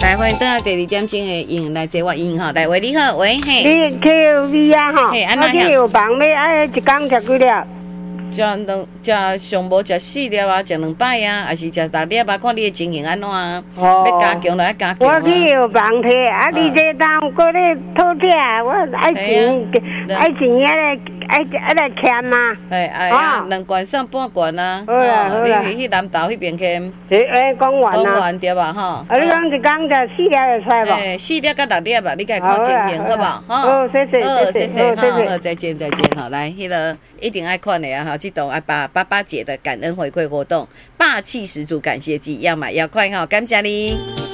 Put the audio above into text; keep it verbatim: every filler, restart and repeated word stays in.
来，欢迎登来第二点钟的音来接我音哈，来喂你好，喂嘿。 你 K O V 啊吼，我去药房要爱一工食几粒？ 食两食上无食四粒啊，食两摆啊，还是食六粒啊？看你的情形安怎啊？哦、要加强就要加强啊。 我去药房摕，啊，你这当过咧讨价，我爱钱，爱钱遐个。爱爱来欠嘛？ 哎哎呀，两罐送半罐啊！ 好啦好啦， 你去南投迄边欠。 诶诶，讲完啦。 讲完对吧？吼。 啊，你讲一工食四粒会使无？ 诶，四粒到六粒吧，你家看情形好不好？ 好，谢谢谢谢， 好谢谢，好，再见再见哈。来，迄个一定爱看的啊哈，这种啊八八八节的感恩回馈活动，霸气十足感谢季，要买要快哈，感谢你。